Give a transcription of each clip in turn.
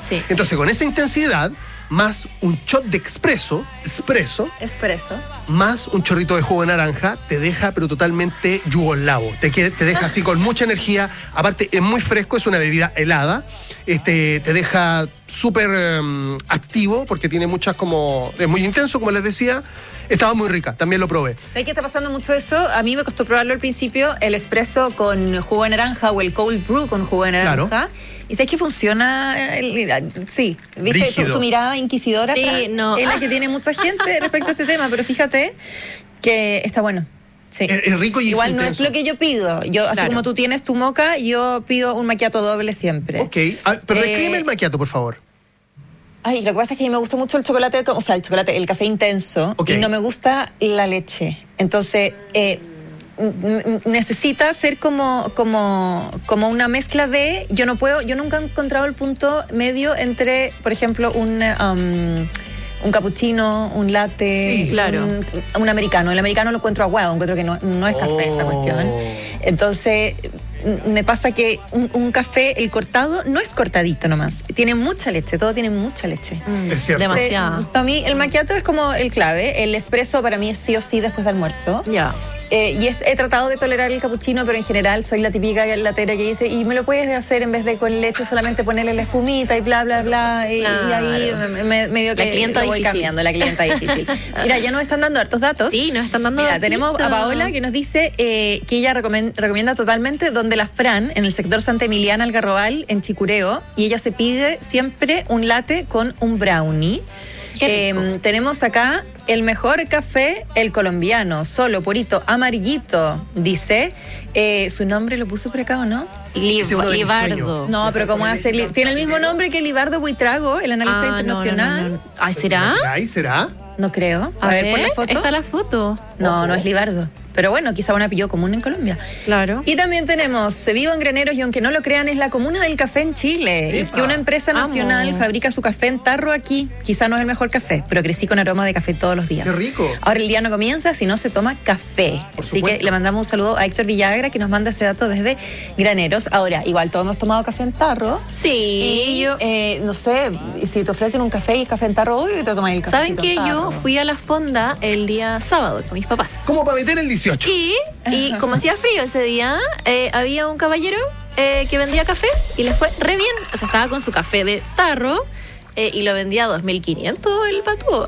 Sí. Entonces, con esa intensidad, más un shot de espresso, más un chorrito de jugo de naranja, te deja pero totalmente yugolavo. Te deja así con mucha energía. Aparte, es muy fresco, es una bebida helada. Te deja súper activo porque tiene muchas es muy intenso, como les decía. Estaba muy rica, también lo probé. ¿Sabes qué está pasando mucho eso? A mí me costó probarlo al principio, el espresso con jugo de naranja o el cold brew con jugo de naranja. Claro. ¿Y sabes que funciona? Sí, ¿viste? Tu mirada inquisidora sí, no. es la que tiene mucha gente respecto a este tema, pero fíjate que está bueno. Sí. Es rico y igual es no intenso. es lo que yo pido. Así como tú tienes tu mocha, yo pido un macchiato doble siempre. Ok, pero descríbeme el macchiato, por favor. Ay, lo que pasa es que a mí me gusta mucho el chocolate, el café intenso, Okay. y no me gusta la leche. Entonces, necesita ser como una mezcla de... Yo nunca he encontrado el punto medio entre, por ejemplo, un cappuccino, un latte, Sí, claro. un americano. El americano lo encuentro aguado, encuentro que no es café esa cuestión. Entonces, me pasa que un café, el cortado, no es cortadito nomás. Tiene mucha leche, todo tiene mucha leche. Es cierto. Demasiado. Para mí, el macchiato es como el clave. El espresso para mí es sí o sí después de almuerzo. Ya. Y he tratado de tolerar el cappuccino, pero en general soy la típica latera que dice, y me lo puedes hacer en vez de con leche, solamente ponerle la espumita y bla, bla, bla. Y ahí me dio que La clienta lo voy difícil. cambiando, la clienta difícil. Mira, ya nos están dando hartos datos. Sí, nos están dando Mira, tenemos a datitos. Paola que nos dice que ella recomienda totalmente donde la Fran, en el sector Santa Emiliana, Algarrobal, en Chicureo, y ella se pide siempre un latte con un brownie. Qué rico. Tenemos acá el mejor café, el colombiano, solo, purito, amarillito, dice. ¿Su nombre lo puso por acá o no? Ese es uno de mis Libardo. sueños. No, pero ¿cómo hace? Tiene el mismo nombre que Libardo Buitrago, el analista internacional. No. Ay, ¿será? ¿Ahí será? No creo. A ver, pon la foto. Está la foto. No es Libardo. Pero bueno, quizá un apellido común en Colombia. Claro. Y también tenemos, se vive en Graneros y aunque no lo crean, es la comuna del café en Chile. ¡Epa! Y que una empresa nacional Amo. fabrica su café en tarro aquí. Quizá no es el mejor café, pero crecí con aroma de café todos los días. ¡Qué rico! Ahora el día no comienza si no se toma café. Por Así que supuesto. le mandamos un saludo a Héctor Villagra que nos manda ese dato desde Graneros. Ahora, igual todos hemos tomado café en tarro. Sí, Y yo... no sé, si te ofrecen un café y café en tarro, uy, te tomas el café. ¿Saben que yo fui a la fonda el día sábado con mis papás? ¿Cómo para meter el 18? Y como hacía frío ese día, había un caballero que vendía café y le fue re bien. O sea, estaba con su café de tarro y lo vendía a 2.500 el patúo.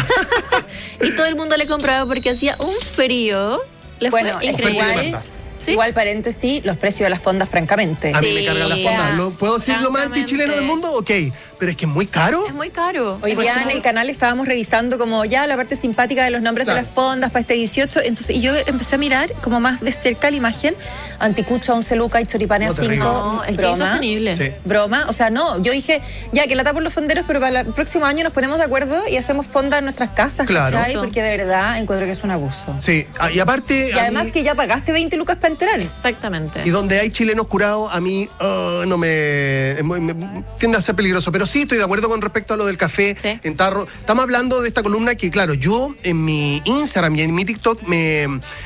Y todo el mundo le compraba porque hacía un frío. Le Bueno, fue es Oferta y increíble. demanda. ¿Sí? Igual paréntesis, los precios de las fondas, francamente. A mí Sí. me carga la fonda. ¿Puedo decir lo más antichileno del mundo? Ok. Pero es que es muy caro. Es muy caro. Hoy día en el canal estábamos revisando como ya la parte simpática de los nombres Claro. de las fondas para este 18. Entonces, y yo empecé a mirar como más de cerca la imagen. Anticucho a 11 lucas y choripane No, a 5. terrible. No, es que es insostenible. Sí. Broma, o sea, no, yo dije, ya que lata por los fonderos, pero para el próximo año nos ponemos de acuerdo y hacemos fonda en nuestras casas, Claro. ¿cachai? Eso. Porque de verdad encuentro que es un abuso. Sí. Y aparte. Y a además mí- que ya pagaste 20 lucas para entrar. Exactamente. Y donde hay chilenos curados, a mí no tiende a ser peligroso. Pero sí estoy de acuerdo con respecto a lo del café Sí. en tarro. Estamos hablando de esta columna que, claro, yo en mi Instagram y en mi TikTok me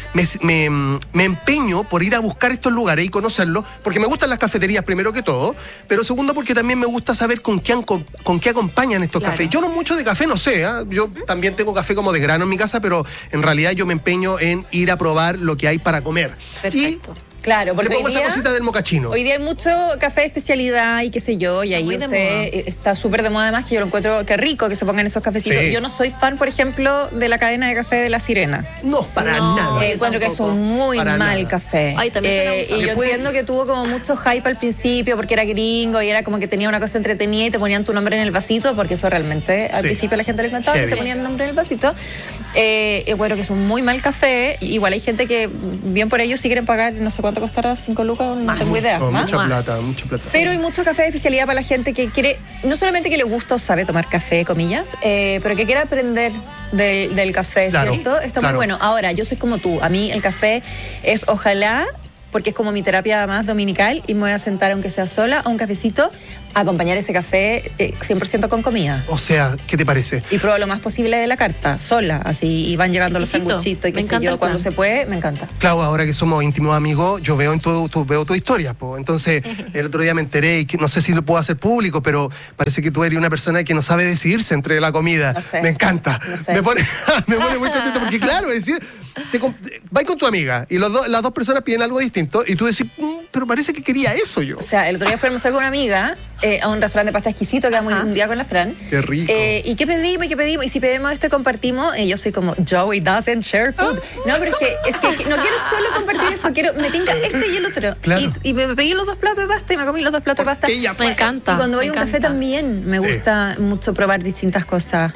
empeño por ir a buscar estos lugares y conocerlos, porque me gustan las cafeterías primero que todo, pero segundo porque también me gusta saber con qué acompañan estos Claro. cafés. Yo no mucho de café, no sé, ¿ah? Yo también tengo café como de grano en mi casa, pero en realidad yo me empeño en ir a probar lo que hay para comer. Perfecto. Claro, Y porque le pongo hoy esa día, cosita del mocachino. hoy día hay mucho café de especialidad y qué sé yo, y ahí Muy de usted está súper de moda además, que yo lo encuentro que rico que se pongan esos cafecitos. Sí. Yo no soy fan, por ejemplo, de la cadena de café de La Sirena. No, para No. nada. Encuentro que es tampoco. un muy Para mal nada. café. Ay, también suena abusado. y yo Después- entiendo que tuvo como mucho hype al principio porque era gringo y era como que tenía una cosa entretenida y te ponían tu nombre en el vasito, porque eso realmente al Sí. principio la gente le encantaba que Heavy. te ponían el nombre en el vasito. Bueno, que es un muy mal café. Igual hay gente que, bien por ellos, sí quieren pagar, no sé cuánto costará, 5 lucas, no Más. tengo idea. No, ¿más? mucha Más. plata, mucha plata. Pero hay mucho café de especialidad para la gente que quiere, no solamente que le gusta o sabe tomar café, comillas, pero que quiere aprender del café, Claro, ¿cierto? Está claro. muy bueno. Ahora, yo soy como tú. A mí el café es ojalá, porque es como mi terapia más dominical y me voy a sentar aunque sea sola a un cafecito acompañar ese café 100% con comida. O sea, ¿qué te parece? Y pruebo lo más posible de la carta, sola, así, y van llegando los Exquisito. sanguchitos y Me qué sé encanta yo, el cuando plan. se puede, me encanta. Clau, ahora que somos íntimos amigos, yo veo en veo tu historia, po. Entonces, el otro día me enteré, y que no sé si lo puedo hacer público, pero parece que tú eres una persona que no sabe decidirse entre la comida. No sé. Me encanta. No sé. Me pone muy contento porque, claro, es decir, vas con tu amiga y las dos personas piden algo distinto y tú decís, pero parece que quería eso yo. O sea, el otro día fui a almorzar con una amiga a un restaurante de pasta exquisito que vamos a ir un día con la Fran. Qué rico. ¿Y qué pedimos? Y si pedimos esto y compartimos, y yo soy como, Joey doesn't share food. No, pero es que no quiero solo compartir esto, me tinca este y el otro. Claro. Y me pedí los 2 platos de pasta y me comí los 2 platos de pasta. Ella, Me encanta. Y cuando voy a un me café encanta. también me Sí. gusta mucho probar distintas cosas.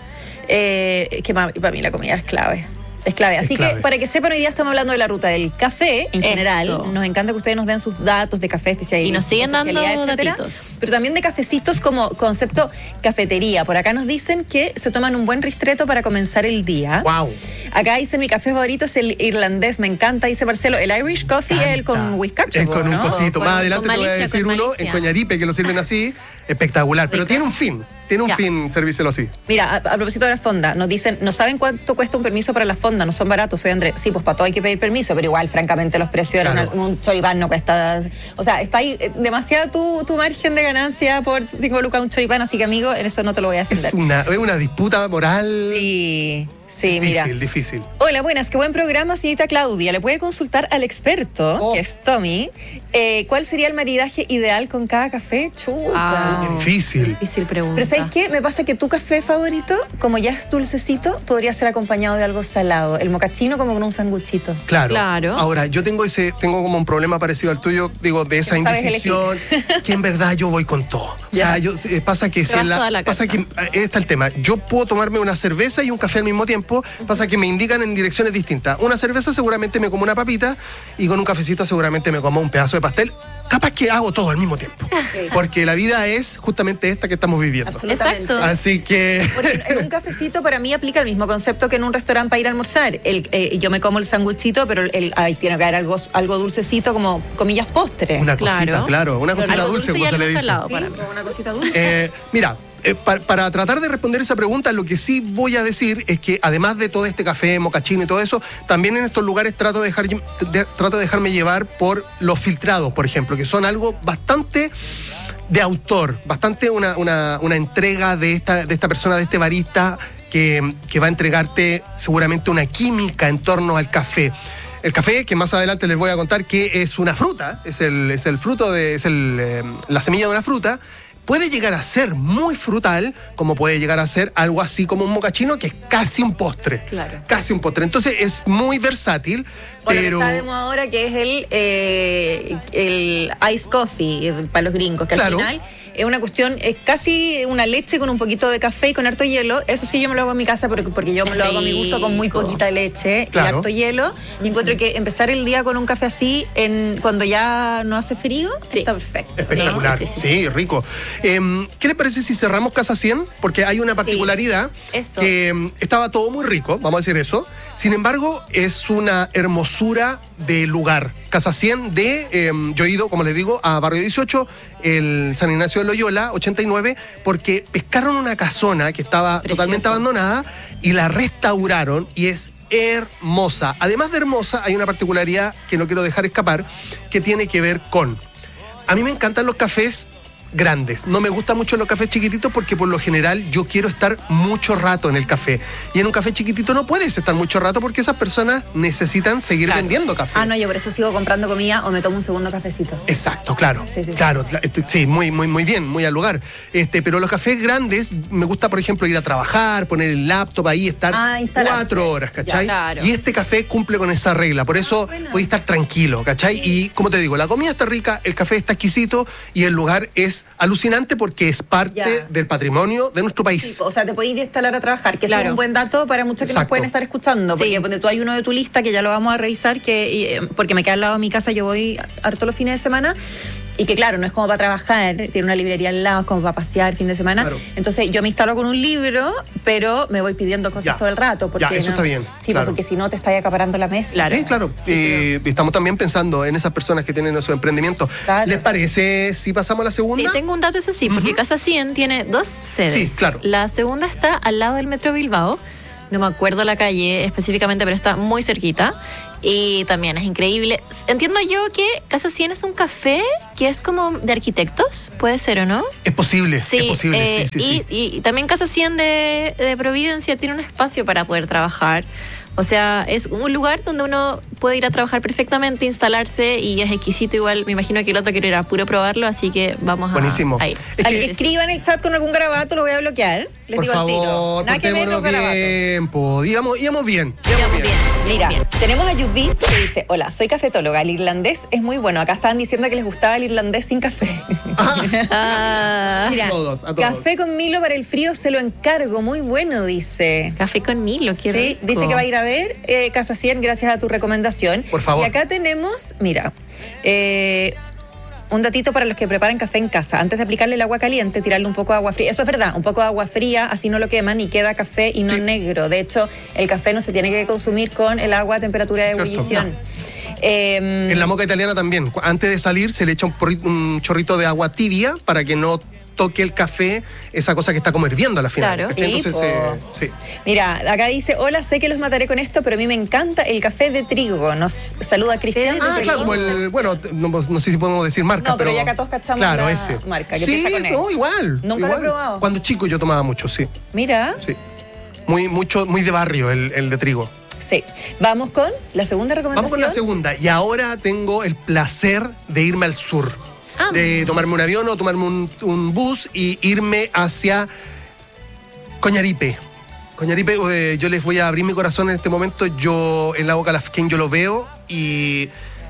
Que para mí la comida es clave. Es clave. Así clave. que para que sepan, hoy día estamos hablando de la ruta del café en general. Eso. Nos encanta que ustedes nos den sus datos de café especial. Y nos siguen dando especialidad, etcétera. datitos. Pero también de cafecitos como concepto cafetería. Por acá nos dicen que se toman un buen ristretto para comenzar el día. wow. Acá dice mi café favorito es el irlandés, me encanta, dice Marcelo. El Irish coffee es el con whiskacho, Es con un ¿no? cosito. Con- Más adelante con te voy a malicia, decir con uno malicia. en Coñaripe que lo sirven así. Espectacular. Pero Rico. tiene un fin. Tiene un Ya. fin servírselo así. Mira, a propósito de la fonda, nos dicen, no saben cuánto cuesta un permiso para la fonda, no son baratos, soy Andrés. Sí, pues para todo hay que pedir permiso, pero igual, francamente, los precios eran Claro. un choripán no cuesta. O sea, está ahí demasiado tu margen de ganancia por 5 lucas un choripán, así que amigo, en eso no te lo voy a defender. Es una disputa moral Sí, mira. difícil. Hola, buenas, qué buen programa, señorita Claudia. Le puede consultar al experto, Oh. que es Tommy, cuál sería el maridaje ideal con cada café. Chuta. Ah. Qué difícil. Difícil pregunta. Pero ¿sabes qué? Me pasa que tu café favorito, como ya es dulcecito, podría ser acompañado de algo salado. El mocachino como con un sanguchito. Claro. Claro. Ahora, yo tengo como un problema parecido al tuyo, digo, de esa Que no sabes indecisión, que en verdad yo voy con todo. O sea, pasa que Te vas toda la pasa carta. que está el tema. Yo puedo tomarme una cerveza y un café al mismo tiempo, pasa que me indican en direcciones distintas. Una cerveza seguramente me como una papita y con un cafecito seguramente me como un pedazo de pastel. Capaz que hago todo al mismo tiempo. Sí. Porque la vida es justamente esta que estamos viviendo. Absolutamente. Exacto. Así que Porque en un cafecito para mí aplica el mismo concepto que en un restaurante para ir a almorzar. Yo me como el sanguchito, pero ahí tiene que haber algo dulcecito como, comillas, postre. una cosita, Claro. claro, una cosita Algo dulce, dulce y como se algo le dice. salado. Sí, para mí. como una cosita dulce. Mira, para tratar de responder esa pregunta, lo que sí voy a decir es que además de todo este café, mocachino y todo eso, también en estos lugares trato de dejarme llevar por los filtrados, por ejemplo, que son algo bastante de autor, bastante una entrega de esta persona, de este barista, que va a entregarte seguramente una química en torno al café. El café, que más adelante les voy a contar que es una fruta, es el fruto la semilla de una fruta, puede llegar a ser muy frutal, como puede llegar a ser algo así como un mocachino, que es casi un postre. Claro. Casi un postre. Entonces es muy versátil, O lo que pero... está de moda ahora, que es el iced coffee para los gringos, que Claro. al final es una cuestión, es casi una leche con un poquito de café y con harto hielo. Eso sí yo me lo hago en mi casa porque yo me lo hago a mi gusto con muy Rico. poquita leche Claro. y harto hielo. Y encuentro que empezar el día con un café así cuando ya no hace frío, Sí. está perfecto. Espectacular, Sí, sí, sí, sí, rico. ¿Qué le parece si cerramos Casa 100? Porque hay una particularidad eso. que estaba todo muy rico, vamos a decir eso. Sin embargo, es una hermosura de lugar. Casa 100 yo he ido, como les digo, a Barrio 18, el San Ignacio de Loyola, 89, porque pescaron una casona que estaba Precioso. totalmente abandonada y la restauraron y es hermosa. Además de hermosa, hay una particularidad que no quiero dejar escapar, que tiene que ver con... A mí me encantan los cafés grandes. No me gustan mucho los cafés chiquititos porque por lo general yo quiero estar mucho rato en el café. Y en un café chiquitito no puedes estar mucho rato porque esas personas necesitan seguir Claro. vendiendo café. No, yo por eso sigo comprando comida o me tomo un segundo cafecito. Exacto, claro. Sí, sí, sí. Claro, sí, muy bien, muy al lugar. Pero los cafés grandes, me gusta, por ejemplo, ir a trabajar, poner el laptop ahí, estar Instalarte. 4 horas, ¿cachai? Ya, claro. Y este café cumple con esa regla, por eso bueno. voy a estar tranquilo, ¿cachai? Y como te digo, la comida está rica, el café está exquisito y el lugar es alucinante porque es parte Ya. del patrimonio de nuestro país. Sí, o sea, te puedes ir a instalar a trabajar, que eso Claro. es un buen dato para muchos que nos Exacto. pueden estar escuchando. Sí. Porque tú hay uno de tu lista que ya lo vamos a revisar, porque me queda al lado de mi casa, yo voy harto los fines de semana. Y que claro, no es como para trabajar, tiene una librería al lado, es como para pasear fin de semana. Claro. Entonces yo me instalo con un libro, pero me voy pidiendo cosas Ya. todo el rato. Porque Ya, eso está bien, Sí, claro. porque si no te está acaparando la mesa. Claro. Sí, claro. Estamos también pensando en esas personas que tienen esos emprendimientos. Claro. ¿Les parece si pasamos a la Sí, segunda? tengo un dato, eso sí, porque Casa 100 tiene 2 sedes. Sí, claro. La segunda está al lado del Metro Bilbao. No me acuerdo la calle específicamente, pero está muy cerquita. Y también es increíble. Entiendo yo que Casa 100 es un café que es como de arquitectos, ¿puede ser o no? Es posible, Sí, es posible, sí. Y también Casa 100 de Providencia tiene un espacio para poder trabajar. O sea, es un lugar donde uno puede ir a trabajar perfectamente, instalarse, y es exquisito igual. Me imagino que el otro quiere ir a puro probarlo, así que vamos Buenísimo. a ir. Es que- Escriban el chat con algún garabato, lo voy a bloquear. Les Por digo al tiro. favor, Nada que ver los portémonos garabatos. bien, po. Íbamos bien. Íbamos bien. Mira, Bien. tenemos a Judith que dice, hola, soy cafetóloga, el irlandés es muy bueno. Acá estaban diciendo que les gustaba el irlandés sin café. Ah, Mira, A todos. café con Milo para el frío se lo encargo, muy bueno, dice. café con Milo, qué Sí, rico. dice que va a ir a ver Casa 100 gracias a tu recomendación. Por favor. Y acá tenemos, mira, un datito para los que preparan café en casa. Antes de aplicarle el agua caliente, tirarle un poco de agua fría. Eso es verdad, un poco de agua fría, así no lo queman y queda café y no Sí. negro. De hecho, el café no se tiene que consumir con el agua a temperatura de Cierto. ebullición. En la moca italiana también. Antes de salir se le echa un chorrito de agua tibia para que no toque el café, esa cosa que está como hirviendo a la final. Claro. ¿Cachai? Sí, Entonces, po. sí. Mira, acá dice, hola, sé que los mataré con esto, pero a mí me encanta el café de trigo. Nos saluda Cristian. Ah, desde Claro, como Lince. no sé si podemos decir marca, No, pero ya acá todos cachamos claro, la ese. marca, que sí, empieza con E. no, igual. Nunca lo he igual. probado. Cuando chico yo tomaba mucho, sí. Mira, Sí. Muy de barrio el de trigo. sí. Vamos con la segunda recomendación. Vamos con la segunda. Y ahora tengo el placer de irme al sur. Ah. De tomarme un avión o tomarme un bus y irme hacia Coñaripe. Coñaripe, yo les voy a abrir mi corazón en este momento. Yo, el lago Calafquén, yo lo veo y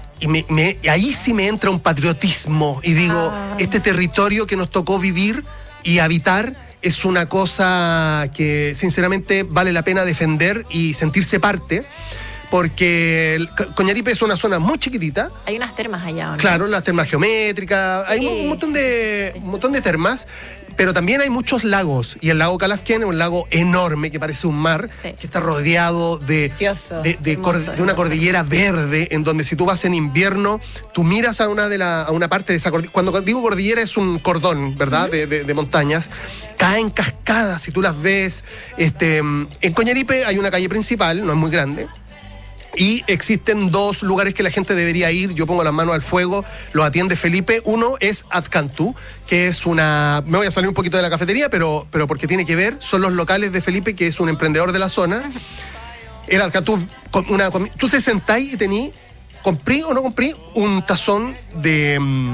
ahí sí me entra un patriotismo. Y digo, este territorio que nos tocó vivir y habitar es una cosa que sinceramente vale la pena defender y sentirse parte. Porque Coñaripe es una zona muy chiquitita. Hay unas termas allá, ¿o no? Claro, las termas geométricas, hay Sí. un montón de termas, pero también hay muchos lagos. Y el lago Calafquén es un lago enorme que parece un mar, Sí. que está rodeado Precioso, de hermoso, una hermoso. cordillera verde, en donde si tú vas en invierno, tú miras a una parte de esa cordillera. Cuando digo cordillera es un cordón, ¿verdad? De montañas. Caen cascadas, si tú las ves. En Coñaripe hay una calle principal, no es muy grande. Y existen dos lugares que la gente debería ir. Yo pongo las manos al fuego, los atiende Felipe. Uno es Atcantú, que es una... Me voy a salir un poquito de la cafetería, pero porque tiene que ver. Son los locales de Felipe, que es un emprendedor de la zona. El Atcantú, tú te sentáis y tení, compré o no compré, un tazón de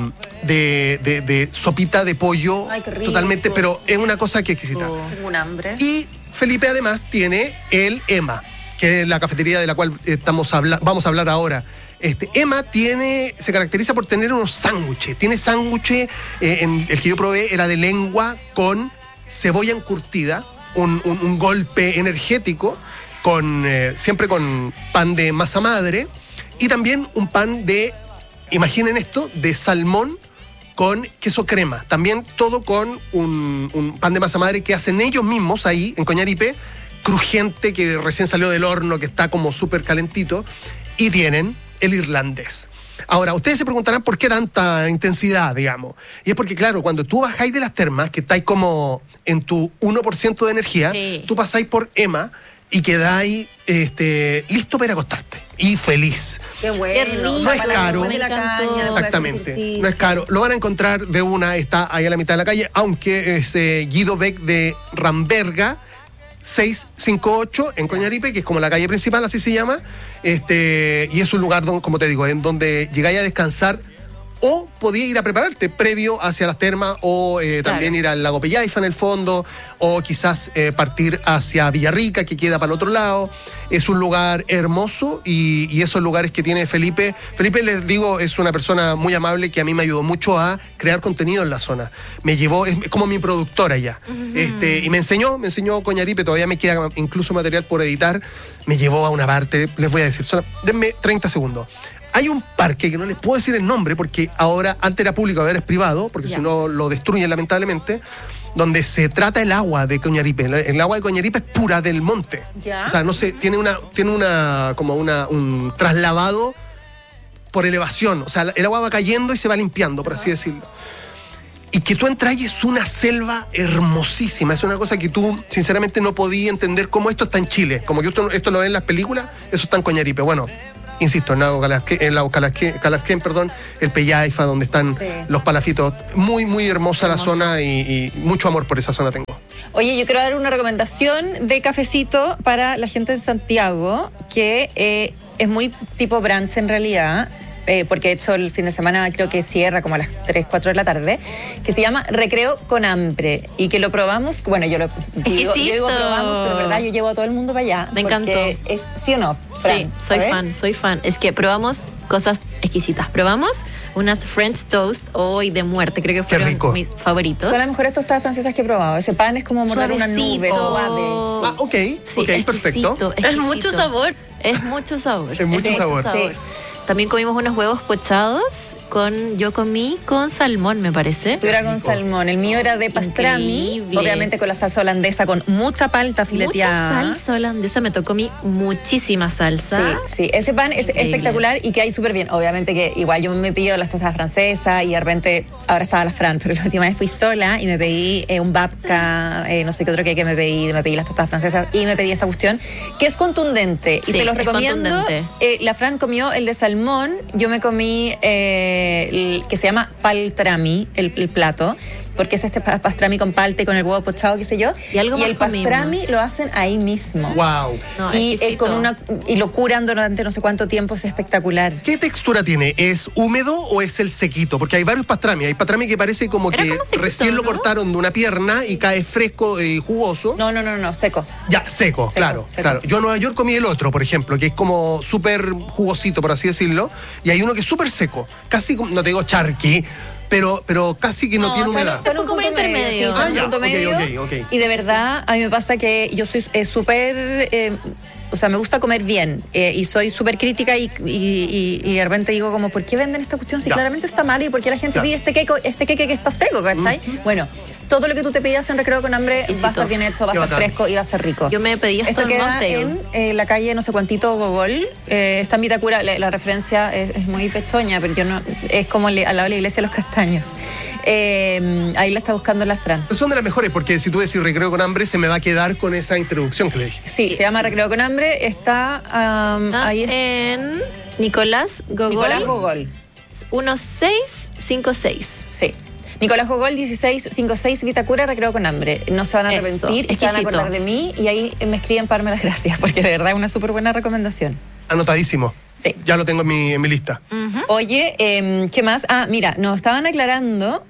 sopita de pollo. Ay, qué rico. Totalmente, pero es una cosa que es exquisita. Tengo un hambre. Y Felipe además tiene el EMA, que es la cafetería de la cual vamos a hablar ahora. EMA se caracteriza por tener unos sándwiches. Tiene sándwiches, el que yo probé era de lengua con cebolla encurtida, un golpe energético, siempre con pan de masa madre, y también un pan imaginen esto, de salmón con queso crema. También todo con un pan de masa madre que hacen ellos mismos ahí en Coñaripe, crujiente, que recién salió del horno, que está como súper calentito, y tienen el irlandés. Ahora, ustedes se preguntarán por qué tanta intensidad, digamos. Y es porque, claro, cuando tú bajáis de las termas, que estáis como en tu 1% de energía, Sí. tú pasáis por EMA y quedáis listo para ir a acostarte. Y feliz. Qué bueno. Qué rico. No es caro. De la caña, de hacer Exactamente. ejercicio. No es caro. Lo van a encontrar de está ahí a la mitad de la calle, aunque es Guido Beck de Ramberga, 658 en Coñaripe, que es como la calle principal, así se llama. Y es un lugar, como te digo, en donde llegáis a descansar o podías ir a prepararte previo hacia las termas o también ir al lago Pellaifa en el fondo, o quizás partir hacia Villarrica, que queda para el otro lado. Es un lugar hermoso y esos lugares que tiene Felipe. Felipe, les digo, es una persona muy amable que a mí me ayudó mucho a crear contenido en la zona. Me llevó, es como mi productora ya. Y me enseñó Coñaripe, todavía me queda incluso material por editar. Me llevó a una parte, les voy a decir, denme 30 segundos. Hay un parque que no les puedo decir el nombre porque ahora, antes era público, ahora es privado, porque si no lo destruyen lamentablemente, donde se trata el agua de Coñaripe. El agua de Coñaripe es pura del monte. ¿Ya? O sea, no sé, tiene un traslavado por elevación. O sea, el agua va cayendo y se va limpiando, por así decirlo. Y que tú entras y es una selva hermosísima. Es una cosa que tú, sinceramente, no podías entender cómo esto está en Chile. Como que esto lo ven en las películas, eso está en Coñaripe. Bueno, insisto, en Lago Calasquén, el Pellaifa, donde están los palafitos. Muy, muy hermosa la zona y mucho amor por esa zona tengo. Oye, yo quiero dar una recomendación de cafecito para la gente de Santiago, que es muy tipo brunch en realidad, porque de hecho el fin de semana creo que cierra como a las 3, 4 de la tarde, que se llama Recreo con Hambre, y que lo probamos, bueno, yo digo probamos, pero en verdad yo llevo a todo el mundo para allá. Me encantó. ¿Sí o no, Fran? Sí, soy fan. Es que probamos cosas exquisitas. Probamos unas French toast hoy de muerte, creo que fueron mis favoritos. Son las mejores tostadas francesas que he probado. Ese pan es como morder una nube, suave. Ah, ok, sí, ok, perfecto. Es mucho sabor. Es mucho sabor. Es mucho sabor. Sí. También comimos unos huevos pochados yo comí con salmón, me parece. Tú era con salmón, el mío era de pastrami, increíble. Obviamente con la salsa holandesa, con mucha palta fileteada. Mucha salsa holandesa, me tocó a mí muchísima salsa. Sí, ese pan es espectacular y queda súper bien. Obviamente que igual yo me pido las tostadas francesas y de repente, ahora estaba la Fran, pero la última vez fui sola y me pedí un babka, no sé qué otro que me pedí las tostadas francesas y me pedí esta cuestión, que es contundente y se los recomiendo. La Fran comió el de salmón, yo me comí el que se llama paltrami, el plato, porque es este pastrami con palta y con el huevo pochado, qué sé yo. Y el pastrami lo hacen ahí mismo. Wow. No, y lo curan durante no sé cuánto tiempo, es espectacular. ¿Qué textura tiene? ¿Es húmedo o es el sequito? Porque hay varios pastrami. Hay pastrami que parece como que sequito, recién lo ¿no? cortaron de una pierna y cae fresco y jugoso. No, seco. Ya, seco, claro. Yo en Nueva York comí el otro, por ejemplo, que es como súper jugosito, por así decirlo. Y hay uno que es súper seco. Casi, no te digo charqui, pero casi que no tiene humedad. Está en un punto intermedio. Ok. Y de verdad, a mí me pasa que yo soy súper... o sea, me gusta comer bien y soy súper crítica y de repente digo como, ¿por qué venden esta cuestión si claramente está mal y por qué la gente pide este queque que está seco, ¿cachai? Bueno, todo lo que tú te pidas en Recreo con Hambre va a estar bien hecho, va a estar fresco y va a ser rico. Yo me pedí esto queda en la calle no sé cuantito Gogol, está en Vitacura, la referencia es muy pechoña, pero yo no, es como al lado de la iglesia de los Castaños. Ahí la está buscando la Fran. Son de las mejores, porque si tú decís Recreo con Hambre, se me va a quedar con esa introducción que le dije. Sí, se llama Recreo con Hambre, está ahí en Nicolás Gogol 1656. Sí. Nicolás Gogol 1656 Vitacura, Recreo con Hambre. No se van a arrepentir y se van a acordar de mí y ahí me escriben para darme las gracias, porque de verdad es una súper buena recomendación. Anotadísimo. Sí. Ya lo tengo en mi lista. Uh-huh. Oye, ¿qué más? Mira, nos estaban aclarando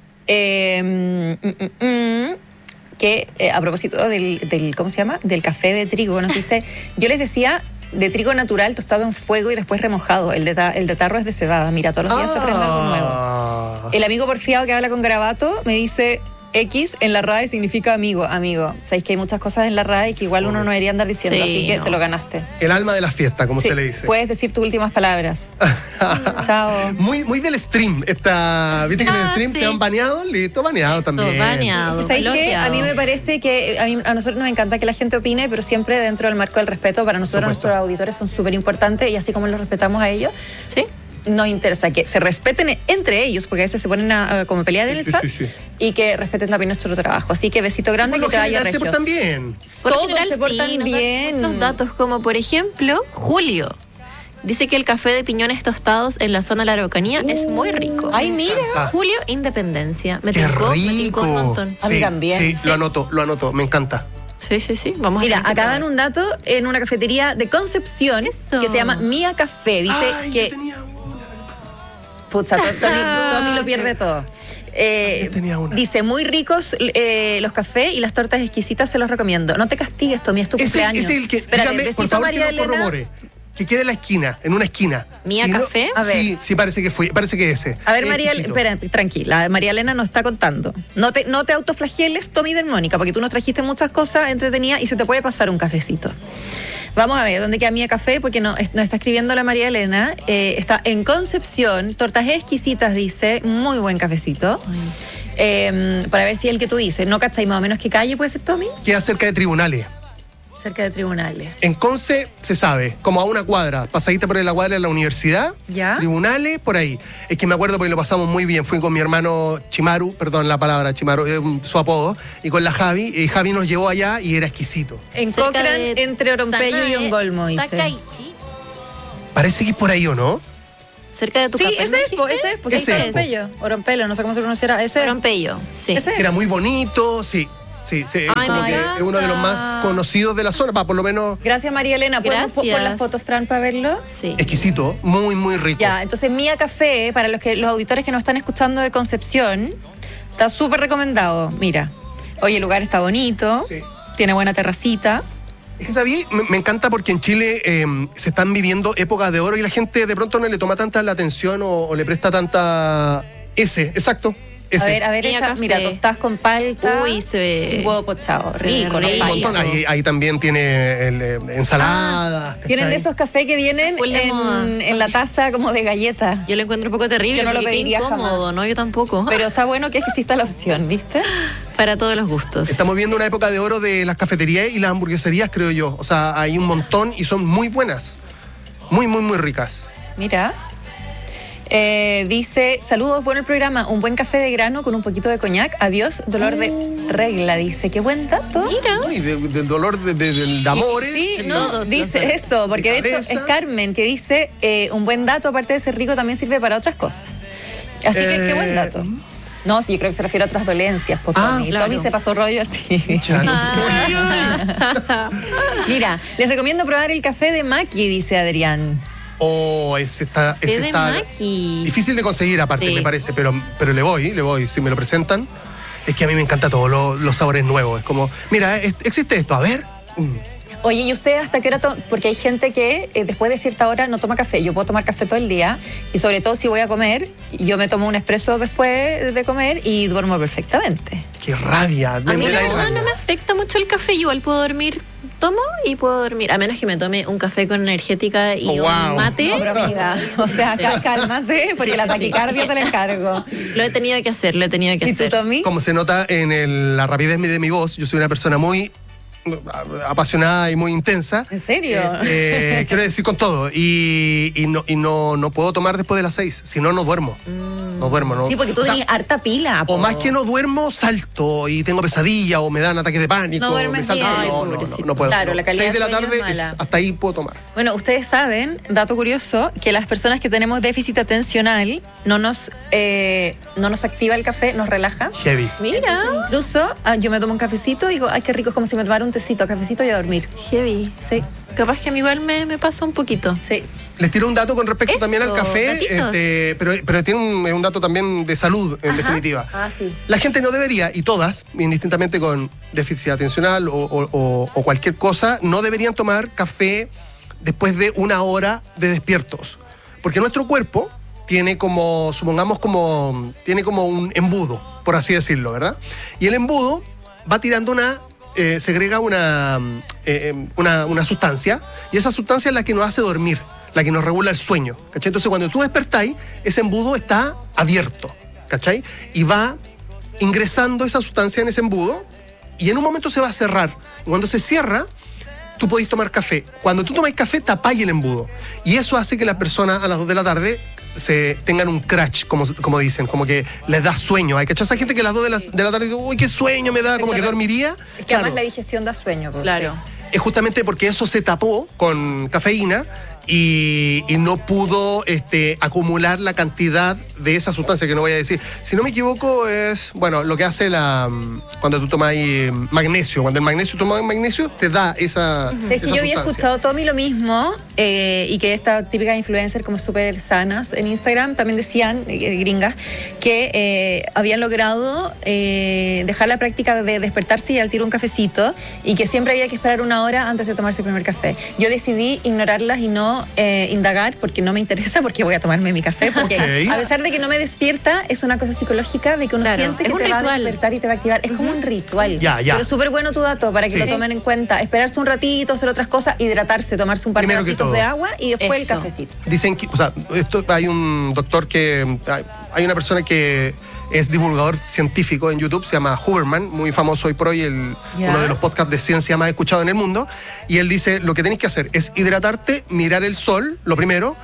que a propósito del ¿cómo se llama? Del café de trigo, nos dice, yo les decía de trigo natural tostado en fuego y después remojado. El de tarro es de cebada. Mira, todos los días se aprende algo nuevo. El amigo porfiado que habla con garabato me dice, X en la RAE significa amigo. Sabéis que hay muchas cosas en la RAE que igual uno no debería andar diciendo, así que te lo ganaste. El alma de la fiesta, como se le dice. Puedes decir tus últimas palabras. Chao. Muy del stream. ¿Viste que en el stream se han baneado? Listo, baneado también. Baneado. ¿Sabéis qué? A mí me parece que a nosotros nos encanta que la gente opine, pero siempre dentro del marco del respeto. Para nosotros nuestros auditores son súper importantes y así como los respetamos a ellos, sí, nos interesa que se respeten entre ellos, porque a veces se ponen a como pelear en el chat, y que respeten también nuestro trabajo. Así que besito grande y que te vaya regio. Se portan bien. Todos se portan bien. Muchos datos, como por ejemplo, Julio dice que el café de piñones tostados en la zona de la Araucanía es muy rico. Ay, mira. Julio, Independencia. Me Qué tincó rico. un montón. A mí también. Sí, lo anoto, me encanta. Sí. Vamos Mira, a acá dan un dato en una cafetería de Concepción que se llama Mía Café. Dice que... Pucha, Tommy lo pierde todo. Dice, muy ricos los cafés y las tortas exquisitas, se los recomiendo. No te castigues, Tommy, es tu cumpleaños. Es el que, espérate, dígame, por favor, María Elena, corrobore. Que quede en la esquina, en una esquina. ¿Mía Café? A ver. Sí, parece que ese. A ver, María Elena, espera, tranquila. María Elena nos está contando. No te autoflageles, Tommy de Mónica, porque tú nos trajiste muchas cosas entretenidas y se te puede pasar un cafecito. Vamos a ver dónde queda Mía Café, porque nos está escribiendo la María Elena. Está en Concepción, tortas exquisitas, dice, muy buen cafecito. Para ver si es el que tú dices. ¿No cachai más o menos qué calle puede ser, Tommy? Queda cerca de Tribunales. Cerca de Tribunales. En Conce se sabe, como a una cuadra, pasadita por la cuadra de la universidad, ¿Ya? Tribunales, por ahí. Es que me acuerdo porque lo pasamos muy bien. Fui con mi hermano Chimaru, perdón la palabra Chimaru, su apodo, y con la Javi. Y Javi nos llevó allá y era exquisito. En Cerca Cochrane, de entre Orompello y Sanae, Ongolmo, dice. Takaichi. Parece que es por ahí, ¿o no? Cerca de tu Sí, café, ese ¿no es, dijiste? ese es, pues Ese sí, es, Orompello. Orompello, no sé cómo se pronunciará. Ese es. Rompello, sí. Ese es. Era muy bonito, sí. Sí, Ay, como me que encanta. es uno de los más conocidos de la zona, por lo menos Gracias, María Elena. ¿Podemos Gracias. poner las fotos, Fran, para verlo? Sí. exquisito, muy, muy rico. Ya, entonces Mía Café, para los auditores que nos están escuchando de Concepción, está súper recomendado. Mira, oye, el lugar está bonito, Sí. tiene buena terracita. Es que sabí, me encanta porque en Chile se están viviendo épocas de oro y la gente de pronto no le toma tanta la atención o le presta tanta... Exacto. Ese. A ver, Mía esa, Café. mira, tostadas con palta Uy, se ve. y huevo pochado. se ve Rico, ¿no? rico. Un montón. Ahí también tiene ensaladas. Tienen de esos cafés que vienen Full de moda. en la taza como de galleta. Yo lo encuentro un poco terrible. Yo no lo porque qué pediría incómodo, jamás. ¿no? Yo tampoco. Pero está bueno que exista la opción, ¿viste? Para todos los gustos. Estamos viendo una época de oro de las cafeterías y las hamburgueserías, creo yo. O sea, hay un montón y son muy buenas. Muy, muy, muy ricas. Mira. Dice, saludos, bueno el programa, un buen café de grano con un poquito de coñac, adiós, dolor de regla, dice, qué buen dato. Mira. Uy, del dolor de amores. Sí, y- no, todos dice los eso, porque de hecho cabeza. es Carmen que dice, un buen dato, aparte de ser rico, también sirve para otras cosas. Así que qué buen dato. No, sí, yo creo que se refiere a otras dolencias, pues, Ah, Tommy. claro. Tommy se pasó rollo al ti. Ya, no sé. Mira, les recomiendo probar el café de Maki, dice Adrián. Oh, ese está de Maki. difícil de conseguir aparte, Sí. me parece, pero le voy, si me lo presentan. Es que a mí me encanta todo, los sabores nuevos. Es como, mira, existe esto, a ver. Oye, ¿y usted hasta qué hora porque hay gente que después de cierta hora no toma café? Yo puedo tomar café todo el día y sobre todo si voy a comer, yo me tomo un espresso después de comer y duermo perfectamente. Qué rabia. A mí me la da verdad rabia. no me afecta mucho el café. Yo igual puedo dormir. Tomo y puedo dormir. A menos que me tome un café con energética y Oh, wow. un mate. No, pero amiga, o sea, cálmate porque Sí, la sí, taquicardia sí. te la encargo. Lo he tenido que hacer, lo he tenido que ¿Y tú, hacer. Tommy? Como se nota en la rapidez de mi voz, yo soy una persona muy apasionada y muy intensa. ¿En serio? Quiero decir con todo. Y no puedo tomar después de las 6, si no, no duermo. No duermo, ¿no? Sí, porque tú O sea, tenés harta pila. o po. más que no duermo, salto y tengo pesadilla o me dan ataques de pánico. No duermes me salto. bien. Ay, No, pobrecito. no puedo. Claro, la calidad 6 de la de sueño tarde, es mala. hasta ahí puedo tomar. Bueno, ustedes saben, dato curioso, que las personas que tenemos déficit atencional no nos activa el café, nos relaja. Heavy. Mira, Incluso yo me tomo un cafecito y digo, ay, qué rico, es como si me tomara un tecito, cafecito y a dormir. heavy. Sí, Capaz que a mí igual me pasa un poquito. sí. Les tiro un dato con respecto Eso, también al café, datitos. pero tiene un dato también de salud, en definitiva. Ah, sí. La gente no debería, y todas, indistintamente con déficit atencional o cualquier cosa, no deberían tomar café después de 1 hora de despiertos. Porque nuestro cuerpo tiene como, supongamos, tiene como un embudo, por así decirlo, ¿verdad? Y el embudo va tirando segrega una sustancia, y esa sustancia es la que nos hace dormir, la que nos regula el sueño, ¿cachai? Entonces cuando tú despertáis, ese embudo está abierto, ¿cachai? Y va ingresando esa sustancia en ese embudo, y en un momento se va a cerrar. Y cuando se cierra, tú podés tomar café. Cuando tú tomas café, tapáis el embudo. Y eso hace que las personas a las 2 de la tarde tengan un crash, como dicen, como que les da sueño. Hay que esa gente que a las 2 de la tarde dice, uy, qué sueño me da, como que dormiría. Es que Claro, además la digestión da sueño. pues, Claro. sí. es justamente porque eso se tapó con cafeína y no pudo acumular la cantidad de esa sustancia, que no voy a decir. Si no me equivoco, es, bueno, lo que hace cuando tú tomas magnesio. Cuando el magnesio, tomas magnesio, te da esa Es que esa yo había sustancia. escuchado, Tommy, lo mismo, y que estas típicas influencers como súper sanas en Instagram también decían, gringas, que habían logrado dejar la práctica de despertarse y al tiro un cafecito, y que siempre había que esperar 1 hora antes de tomarse el primer café. Yo decidí ignorarlas y no no indagar porque no me interesa, porque voy a tomarme mi café, porque Ok. a pesar de que no me despierta, es una cosa psicológica de que uno Claro, siente es que un te va a ritual. despertar y te va a activar. Es como un ritual. Ya. Pero súper bueno tu dato para que Sí. lo tomen en cuenta. Esperarse un ratito, hacer otras cosas, hidratarse, tomarse un par de Primero que vasitos todo. de agua y después Eso. el cafecito. Dicen que, o sea, hay un doctor hay una persona que es divulgador científico en YouTube, se llama Huberman, muy famoso hoy por hoy, Ya. uno de los podcasts de ciencia más escuchados en el mundo, y él dice, lo que tenés que hacer es hidratarte, mirar el sol, lo primero,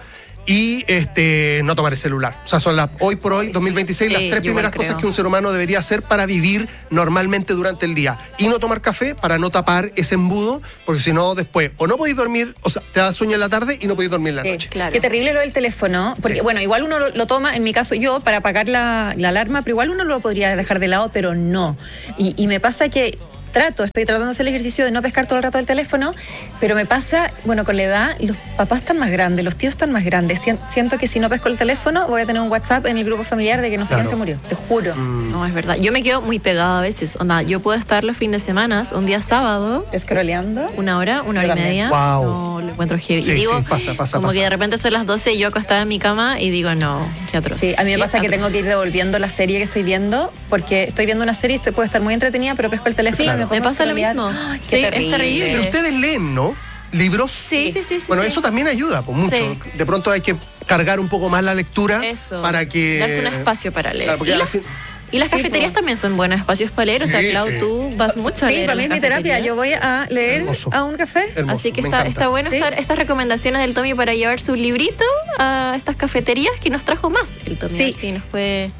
y no tomar el celular. O sea, son hoy por hoy, 2026, Sí, las 3 yo igual primeras cosas creo. que un ser humano debería hacer para vivir normalmente durante el día. Y no tomar café para no tapar ese embudo, porque si no, después, o no podéis dormir, o sea, te da sueño en la tarde y no podéis dormir en la noche. Claro. Qué terrible lo del teléfono, porque Sí. bueno, igual uno lo toma, en mi caso yo, para apagar la alarma, pero igual uno lo podría dejar de lado, pero no. Y me pasa que estoy tratando de hacer el ejercicio de no pescar todo el rato el teléfono, pero me pasa, bueno, con la edad, los papás están más grandes, los tíos están más grandes. Siento que si no pesco el teléfono, voy a tener un WhatsApp en el grupo familiar de que no sé Claro. quién se murió, te juro. No, es verdad. Yo me quedo muy pegada a veces. Onda, yo puedo estar los fines de semana, un día sábado, Scrolleando. una hora y también. media. Wow. No, lo encuentro heavy. Sí, y digo, sí, pasa. como que de repente son las 12 y yo acostada en mi cama y digo, no, qué atroz. Sí, a mí me Qué pasa que atroz. tengo que ir devolviendo la serie que estoy viendo, porque estoy viendo una serie y puede estar muy entretenida, pero pesco el teléfono Claro. y me pongo Me pasa a lo scrollear. mismo. Ay, Sí, qué es terrible. Pero ustedes leen, ¿no? ¿Libros? Sí. Bueno, sí. eso también ayuda, pues mucho. Sí. De pronto hay que cargar un poco más la lectura Eso. para que... Darse un espacio para leer. Claro, porque y, a la las, fin- y las Sí, cafeterías po. también son buenos espacios para leer. O sea, Sí, Clau, sí. tú vas mucho a Sí, leer. para mí en es mi las terapia. cafeterías. Yo voy a leer Hermoso. a un café. Hermoso, Así que me está encanta. bueno Sí. estas recomendaciones del Tommy para llevar su librito a estas cafeterías que nos trajo más el Tommy. Sí. Sí, nos puede...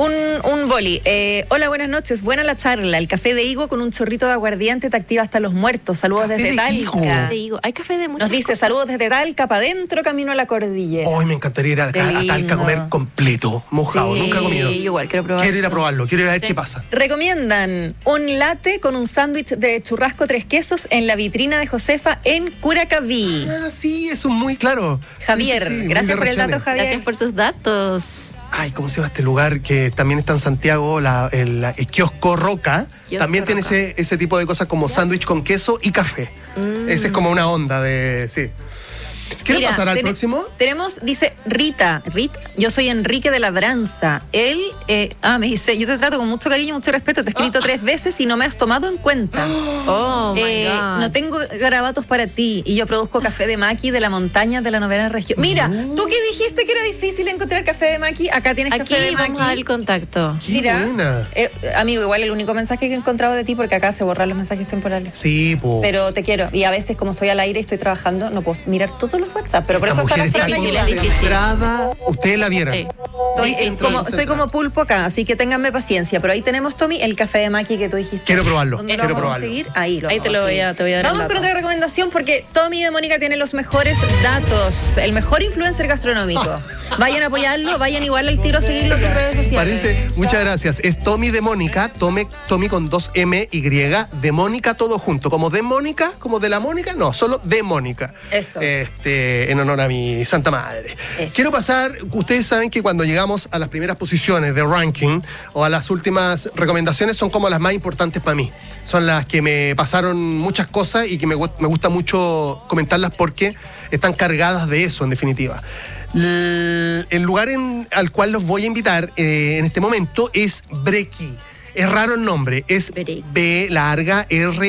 Un boli. Hola, buenas noches. Buena la charla. El café de higo con un chorrito de aguardiente te activa hasta los muertos. Saludos Café desde de higo. Talca. Te digo, hay café de muchas Nos dice, cosas. saludos desde Talca, para adentro, camino a la cordillera. Hoy me encantaría ir a Qué Talca a lindo. comer completo, mojado. Sí, Nunca he comido. Sí, igual, quiero probar. Quiero ir a eso. probarlo, quiero ir a ver Sí. qué pasa. Recomiendan un latte con un sándwich de churrasco 3 quesos en la vitrina de Josefa en Curacaví. Ah, sí, eso es muy claro. Javier, Sí, muy gracias de por el dato, regiones. Javier. Gracias por sus datos. Ay, ¿cómo se llama este lugar que también está en Santiago? El kiosco Roca. Kiosco también tiene Roca. ese tipo de cosas como sándwich con queso y café. Ese es como una onda de... Sí. ¿Qué le Mira, pasará al próximo? Tenemos, dice Rita, yo soy Enrique de Labranza. Él, me dice, yo te trato con mucho cariño, mucho respeto, te he escrito 3 veces y no me has tomado en cuenta. Oh, my God. No tengo garabatos para ti y yo produzco café de maqui de la montaña de la novena región. Mira, tú que dijiste que era difícil encontrar café de maqui, acá tienes Aquí café de vamos a dar el maqui. contacto. Qué Mira, buena. amigo, igual el único mensaje que he encontrado de ti, porque acá se borran los mensajes temporales. Sí, po. Pero te quiero. Y a veces, como estoy al aire y estoy trabajando, no puedo mirar todos los WhatsApp. Pero por Esta eso está la mujer Fran difícil, aquí. es difícil. concentrada. Ustedes la vieron. Sí. Estoy como pulpo acá, así que ténganme paciencia. Pero ahí tenemos, Tommy, el café de maqui que tú dijiste. Quiero probarlo, ¿Dónde quiero lo vamos a probarlo. seguir? Ahí lo Ahí te vamos lo voy seguir. a- te voy a dar el Vamos con dato. otra recomendación porque Tommy de Mónica tiene los mejores datos. El mejor influencer gastronómico. Vayan a apoyarlo, vayan igual al tiro a seguirlo en sus redes sociales. Parece, muchas gracias. Es Tommy de Mónica, Tommy con 2 M y de Mónica todo junto. Como de Mónica, como de la Mónica, no, solo de Mónica. Eso. En honor a mi santa madre. Eso. Quiero pasar, ustedes saben que cuando llegamos a las primeras posiciones de ranking o a las últimas recomendaciones son como las más importantes para mí. Son las que me pasaron muchas cosas y que me gusta mucho comentarlas porque están cargadas de eso, en definitiva. El lugar al cual los voy a invitar en este momento es Brequi. Es raro el nombre, es Brequi. B larga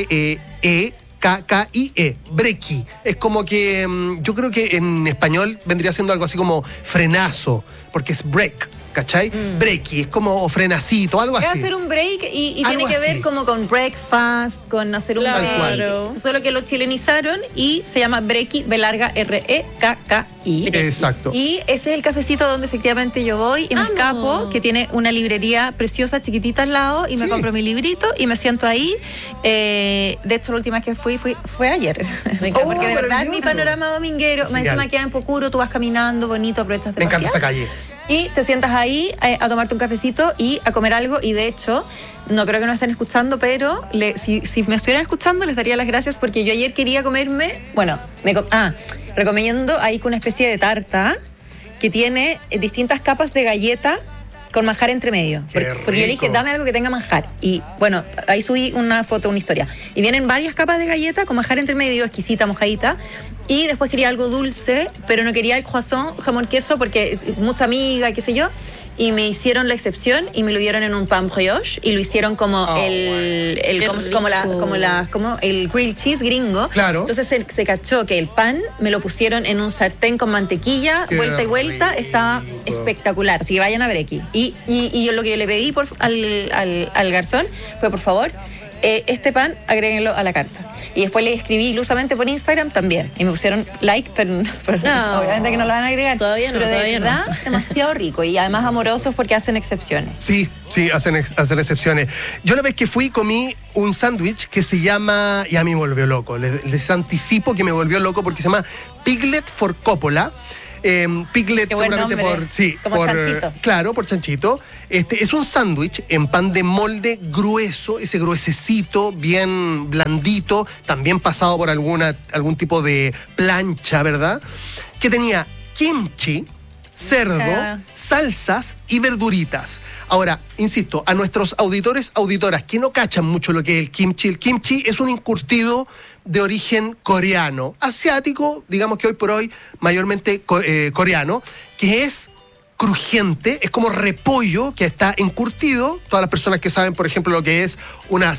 R-E-E-K-K-I-E. Brequi. Es como que yo creo que en español vendría siendo algo así como frenazo, porque es break, ¿cachai? Brequi, es como o frenacito, algo Es así. hacer un break y Algo tiene que ver así. como con breakfast, con hacer un Claro. break. Solo que lo chilenizaron y se llama Brequi, B larga R-E-K-K-I. Exacto. Y ese es el cafecito donde efectivamente yo voy y me Amo. escapo, que tiene una librería preciosa, chiquitita al lado, y me Sí. compro mi librito y me siento ahí. De hecho, la última vez que fue ayer. encanta. Porque de verdad es mi maravilloso. panorama dominguero. Más Genial. encima queda en Pocuro, tú vas caminando bonito, aprovechas de Me encanta esa pasear. calle. Y te sientas ahí a tomarte un cafecito y a comer algo. Y de hecho, no creo que nos estén escuchando, pero si me estuvieran escuchando, les daría las gracias porque yo ayer quería comerme. Bueno, recomiendo ahí con una especie de tarta que tiene distintas capas de galleta con manjar entre medio. Porque yo le dije, rico. dame algo que tenga manjar. Y bueno, ahí subí una foto, una historia. Y vienen varias capas de galleta con manjar entre medio, exquisita, mojadita. Y después quería algo dulce, pero no quería el croissant, jamón, queso, porque mucha amiga, qué sé yo. Y me hicieron la excepción y me lo dieron en un pan brioche y lo hicieron como como el grilled cheese gringo. Claro. Entonces se cachó que el pan me lo pusieron en un sartén con mantequilla, Qué vuelta y vuelta, rico. estaba espectacular. Así que vayan a ver aquí. Y yo lo que yo le pedí al garzón fue, por favor, este pan agréguenlo a la carta. Y después le escribí ilusamente por Instagram también. Y me pusieron like, pero No. obviamente que no lo van a agregar. Todavía no, pero de todavía no. verdad, demasiado rico. Y además amorosos porque hacen excepciones. Sí, hacen excepciones. Yo la vez que fui comí un sándwich que se llama, y a mí me volvió loco, les anticipo que me volvió loco porque se llama Piglet for Coppola. Piglet Qué buen seguramente nombre. Como chanchito. Claro, por chanchito. Es un sándwich en pan de molde grueso, ese gruesecito, bien blandito, también pasado por algún tipo de plancha, ¿verdad? Que tenía kimchi, cerdo, salsas y verduritas. Ahora, insisto, a nuestros auditoras que no cachan mucho lo que es el kimchi es un encurtido de origen coreano, asiático, digamos que hoy por hoy mayormente coreano, que es crujiente, es como repollo que está encurtido. Todas las personas que saben, por ejemplo, lo que es una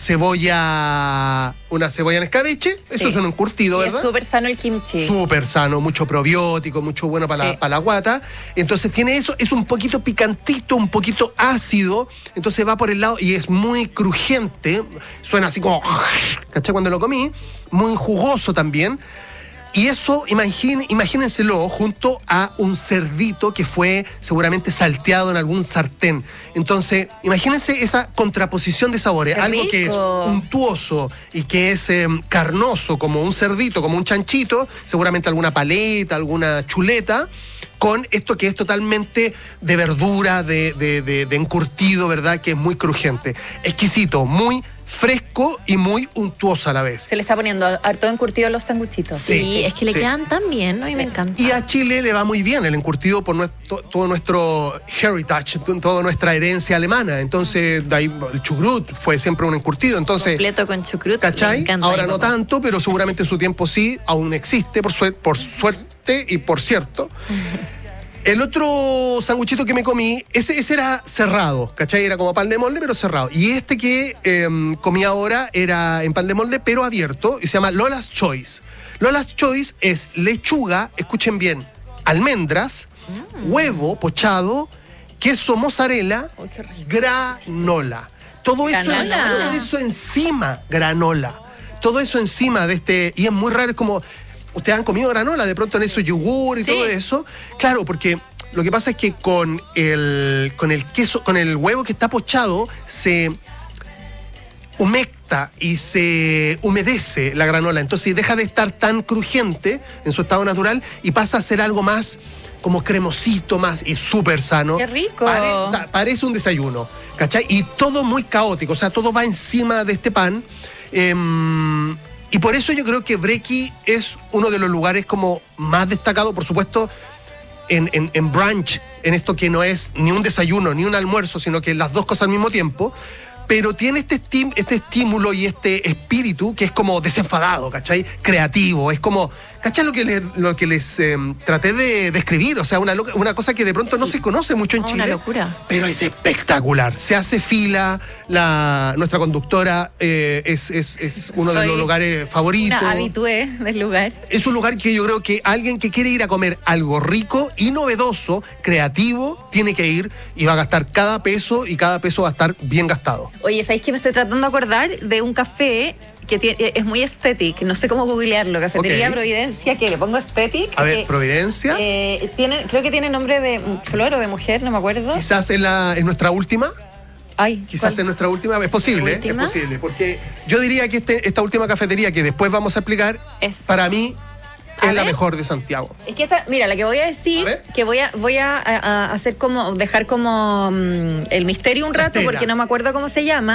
cebolla en escabeche, Sí. eso es un encurtido, Y ¿verdad? es súper sano el kimchi. Súper sano, mucho probiótico, mucho bueno para Sí. la guata. Entonces tiene eso, es un poquito picantito, un poquito ácido, entonces va por el lado y es muy crujiente, suena así como, ¿cachai? Cuando lo comí, muy jugoso también. Y eso, imagínenselo junto a un cerdito que fue seguramente salteado en algún sartén. Entonces, imagínense esa contraposición de sabores. ¡Qué Algo que es rico! untuoso y que es carnoso, como un cerdito, como un chanchito, seguramente alguna paleta, alguna chuleta, con esto que es totalmente de verdura, de encurtido, ¿verdad? Que es muy crujiente. Exquisito, muy fresco y muy untuoso a la vez. Se le está poniendo harto encurtido a los sanguchitos. Sí, Sí, es que le sí. quedan tan bien, ¿no? Y me encanta. Y a Chile le va muy bien el encurtido por todo nuestro heritage, toda nuestra herencia alemana. Entonces, de ahí el chucrut fue siempre un encurtido. Entonces, Completo con chucrut. ¿cachai? Me encanta, Ahora mi no papá. tanto, pero seguramente en su tiempo sí, aún existe, por suerte y por cierto. El otro sanguchito que me comí, ese era cerrado, ¿cachai? Era como pan de molde, pero cerrado. Y este que comí ahora era en pan de molde, pero abierto, y se llama Lola's Choice. Lola's Choice es lechuga, escuchen bien, almendras, huevo pochado, queso mozzarella, Uy, qué rico. granola. Todo Granola. eso encima, granola. Todo eso encima de este, y es muy raro, es como... Ustedes han comido granola de pronto en esos yogur y Sí. todo eso. Claro, porque lo que pasa es que con el queso, con el huevo que está pochado, se humecta y se humedece la granola. Entonces deja de estar tan crujiente en su estado natural y pasa a ser algo más como cremosito, más y súper sano. ¡Qué rico! O sea, parece un desayuno, ¿cachai? Y todo muy caótico, o sea, todo va encima de este pan. Y por eso yo creo que Breki es uno de los lugares como más destacado, por supuesto, en brunch, en esto que no es ni un desayuno ni un almuerzo, sino que las dos cosas al mismo tiempo. Pero tiene este estímulo y este espíritu que es como desenfadado, ¿cachai? Creativo, es como... ¿Cachai lo que les traté de describir? O sea, una cosa que de pronto no se conoce mucho en Oh, Chile. una locura. Pero es espectacular. Se hace fila, nuestra conductora es uno de Soy los lugares favoritos. Una habitué del lugar. Es un lugar que yo creo que alguien que quiere ir a comer algo rico y novedoso, creativo, tiene que ir y va a gastar cada peso y cada peso va a estar bien gastado. Oye, ¿sabéis que me estoy tratando de acordar de un café que es muy estético? No sé cómo googlearlo. Cafetería Ok. Providencia, que le pongo estético. A ver, Providencia. Creo que tiene nombre de flor o de mujer, no me acuerdo. Quizás en nuestra última. Ay, Quizás ¿cuál? en nuestra última, es posible, ¿Última? es posible, porque yo diría que esta última cafetería que después vamos a explicar, Eso. para mí A es la ver. mejor de Santiago. Es que esta, mira, la que voy a decir, A ver. que voy a hacer como, dejar como el misterio un rato, Espera. porque no me acuerdo cómo se llama.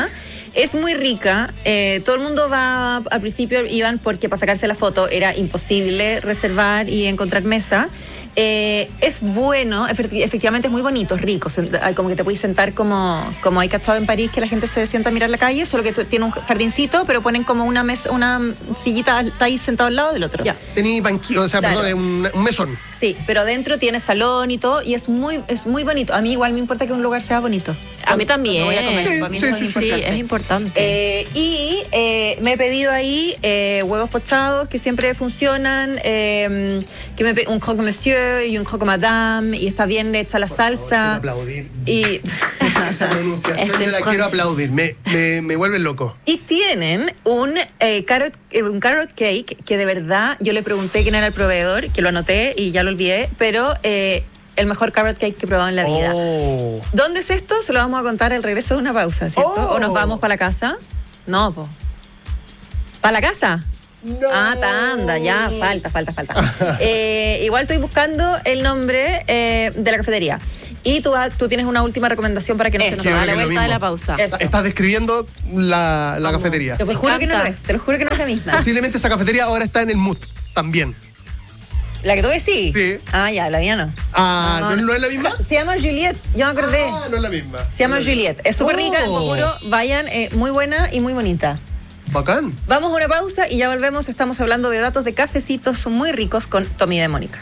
Es muy rica. Todo el mundo va, al principio iban porque para sacarse la foto era imposible reservar y encontrar mesa. Es bueno, efectivamente es muy bonito, es rico, como que te puedes sentar como hay cachado en París, que la gente se sienta a mirar la calle, solo que tiene un jardincito, pero ponen como una mesa, una sillita, está ahí sentado al lado del otro. Ya. Tenéis banquillo, o sea, Claro. perdón, un mesón. Sí, pero dentro tiene salón y todo, y es muy bonito. A mí igual me importa que un lugar sea bonito. A mí también. Cuando voy a comer, Sí, para mí sí, eso sí, es sí, importante. es importante. Me he pedido ahí huevos pochados que siempre funcionan, un croque monsieur y un croque madame, y está bien hecha la salsa. Aplaudir. Y, Esa pronunciación Es yo el la quiero francés. aplaudir. Me vuelve loco. y tienen un carrot cake que de verdad yo le pregunté quién era el proveedor, que lo anoté y ya lo olvidé, pero el mejor carrot cake que he probado en la vida. Oh. ¿Dónde es esto? Se lo vamos a contar al regreso de una pausa, ¿cierto? Oh. ¿O nos vamos para la casa? No, po. ¿Para la casa? No. Ah, tanda, ya, falta. Igual estoy buscando el nombre de la cafetería. Y tú tienes una última recomendación para que no se nos Yo creo A vaya. la que es lo vuelta de mismo. la pausa. Eso. Estás describiendo la cafetería. Te juro que no lo encanta. es, te lo juro que no es la misma. Posiblemente esa cafetería ahora está en el MUT también. ¿La que tú decís? Sí. Ah, ya, la mía no. ¿No es la misma? Se llama Juliette, ya me acordé. Ah, no es la misma. Se llama Juliette. Es súper rica, Oh. seguro. Vayan, muy buena y muy bonita. Bacán. Vamos a una pausa y ya volvemos. Estamos hablando de datos de cafecitos muy ricos con Tommy de Mónica.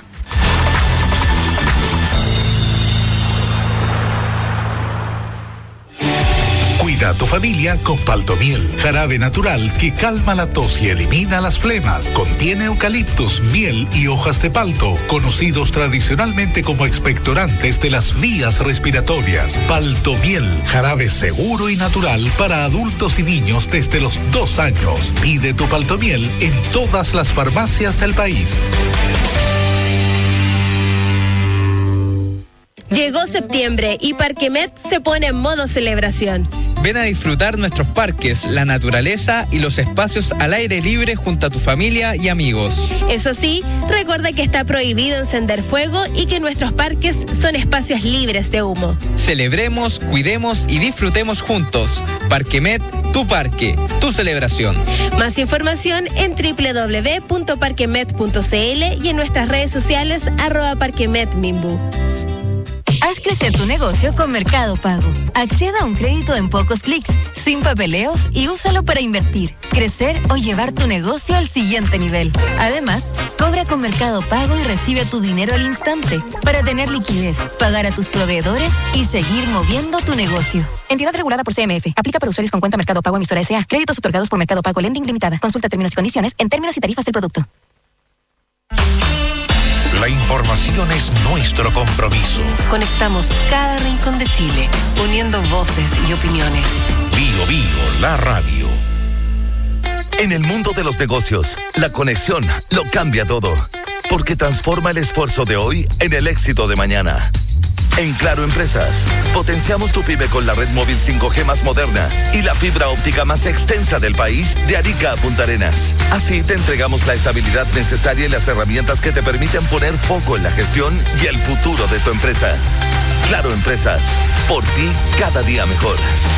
Cuida a tu familia con Paltomiel, jarabe natural que calma la tos y elimina las flemas. Contiene eucaliptus, miel y hojas de palto, conocidos tradicionalmente como expectorantes de las vías respiratorias. Paltomiel, jarabe seguro y natural para adultos y niños desde los 2 años. Pide tu Paltomiel en todas las farmacias del país. Llegó septiembre y Parquemet se pone en modo celebración. Ven a disfrutar nuestros parques, la naturaleza y los espacios al aire libre junto a tu familia y amigos. Eso sí, recuerda que está prohibido encender fuego y que nuestros parques son espacios libres de humo. Celebremos, cuidemos y disfrutemos juntos. Parquemet, tu parque, tu celebración. Más información en www.parquemet.cl y en nuestras redes sociales @parquemetmimbu. Haz crecer tu negocio con Mercado Pago. Acceda a un crédito en pocos clics, sin papeleos y úsalo para invertir, crecer o llevar tu negocio al siguiente nivel. Además, cobra con Mercado Pago y recibe tu dinero al instante para tener liquidez, pagar a tus proveedores y seguir moviendo tu negocio. Entidad regulada por CMF. Aplica para usuarios con cuenta Mercado Pago emisora S.A. Créditos otorgados por Mercado Pago Lending Limitada. Consulta términos y condiciones en términos y tarifas del producto. La información es nuestro compromiso. Conectamos cada rincón de Chile, uniendo voces y opiniones. Bio Bio, la radio. En el mundo de los negocios, la conexión lo cambia todo, porque transforma el esfuerzo de hoy en el éxito de mañana. En Claro Empresas, potenciamos tu pyme con la red móvil 5G más moderna y la fibra óptica más extensa del país, de Arica a Punta Arenas. Así te entregamos la estabilidad necesaria y las herramientas que te permiten poner foco en la gestión y el futuro de tu empresa. Claro Empresas, por ti cada día mejor.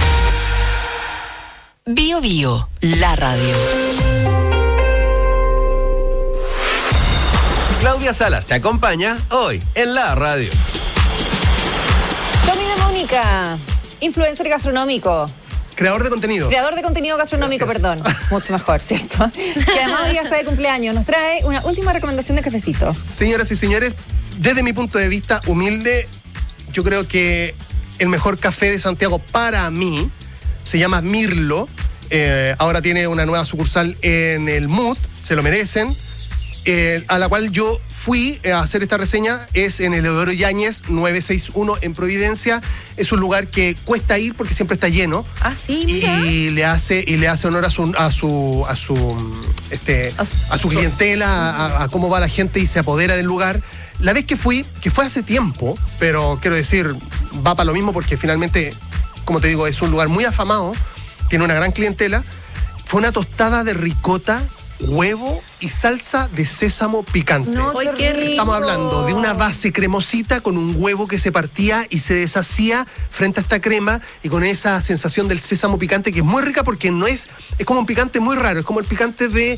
Bio Bio, la radio. Claudia Salas te acompaña hoy en la radio. Tommy de Mónica, influencer gastronómico. Creador de contenido. Creador de contenido gastronómico, Gracias. perdón. Mucho mejor, ¿cierto? Que además hoy día está de cumpleaños. Nos trae una última recomendación de cafecito. Señoras y señores, desde mi punto de vista humilde, yo creo que el mejor café de Santiago para mí se llama Mirlo. Ahora tiene una nueva sucursal en el MUT, se lo merecen. A la cual yo fui a hacer esta reseña, es en el Eudoro Yáñez 961 en Providencia. Es un lugar que cuesta ir porque siempre está lleno. Ah, sí, mira. Y le hace honor a su clientela, a cómo va la gente y se apodera del lugar. La vez que fui, que fue hace tiempo, pero quiero decir, va para lo mismo porque finalmente, como te digo, es un lugar muy afamado, tiene una gran clientela. Fue una tostada de ricota huevo y salsa de sésamo picante. No, ¡Ay, qué rico! Estamos hablando de una base cremosita con un huevo que se partía y se deshacía frente a esta crema y con esa sensación del sésamo picante que es muy rica porque es como un picante muy raro, es como el picante de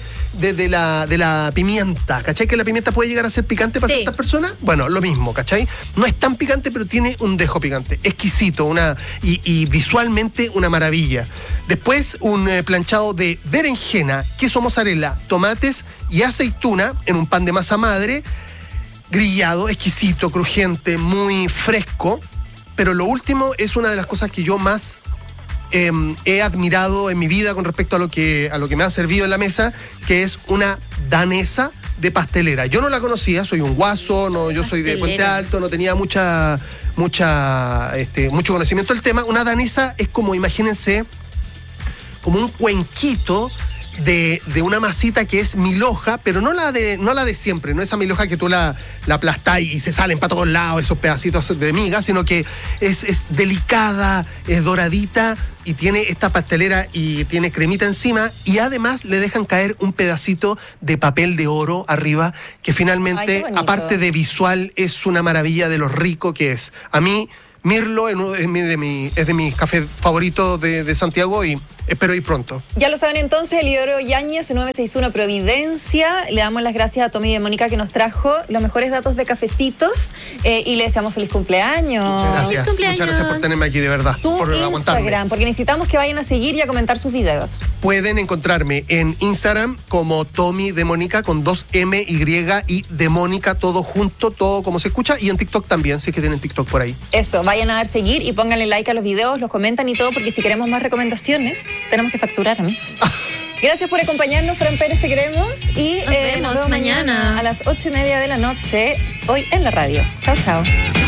la pimienta, ¿cachai? Que la pimienta puede llegar a ser picante para ciertas personas. Bueno, lo mismo, ¿cachai? No es tan picante, pero tiene un dejo picante. Exquisito, y visualmente una maravilla. Después un planchado de berenjena, queso mozzarella, tomates y aceituna en un pan de masa madre, grillado, exquisito, crujiente, muy fresco. Pero lo último es una de las cosas que yo más he admirado en mi vida con respecto a lo que me ha servido en la mesa, que es una danesa de pastelera. Yo no la conocía, soy un guaso, yo soy de Puente Alto, no tenía mucho conocimiento del tema. Una danesa es como, imagínense, como un cuenquito de una masita que es milhoja, pero no la de siempre, no esa milhoja que tú la aplastás y se salen para todos lados esos pedacitos de miga, sino que es delicada, es doradita y tiene esta pastelera y tiene cremita encima y además le dejan caer un pedacito de papel de oro arriba que finalmente, aparte de visual, es una maravilla de lo rico que es. A mí, Mirlo es de mis cafés favoritos de Santiago y espero ir pronto. Ya lo saben entonces, Eliodoro Yáñez, 961 Providencia. Le damos las gracias a Tommy de Mónica que nos trajo los mejores datos de cafecitos y le deseamos feliz cumpleaños. Muchas gracias por tenerme aquí, de verdad. Por aguantarme. Instagram, porque necesitamos que vayan a seguir y a comentar sus videos. Pueden encontrarme en Instagram como Tommy de Mónica con 2 M, Y y de Mónica, todo junto, todo como se escucha, y en TikTok también, si es que tienen TikTok por ahí. Eso, vayan a dar seguir y pónganle like a los videos, los comentan y todo, porque si queremos más recomendaciones, tenemos que facturar, amigos. Gracias por acompañarnos, Fran Pérez, te queremos. Y nos vemos mañana a las 8:30 de la noche, hoy en la radio. Chao, chao.